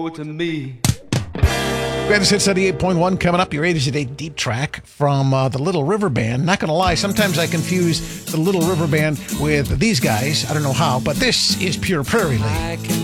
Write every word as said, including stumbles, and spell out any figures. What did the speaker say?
owe to me. Greatest Hits seventy-eight point one coming up. Your A to Z deep track from uh, the Little River Band. Not going to lie, sometimes I confuse the Little River Band with these guys. I don't know how, but this is pure Prairie Lane.